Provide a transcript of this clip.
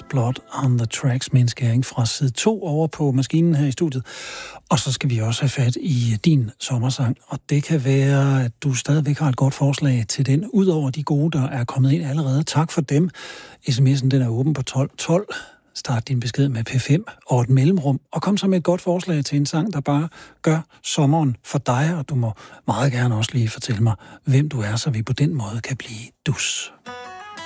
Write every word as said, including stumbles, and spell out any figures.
Blood on the Tracks med en skæring fra side to over på maskinen her i studiet. Og så skal vi også have fat i din sommersang, og det kan være, at du stadigvæk har et godt forslag til den, udover de gode, der er kommet ind allerede. Tak for dem. sms'en den er åben på tolv tolv. Start din besked med P fem og et mellemrum, og kom så med et godt forslag til en sang, der bare gør sommeren for dig, og du må meget gerne også lige fortælle mig, hvem du er, så vi på den måde kan blive dus.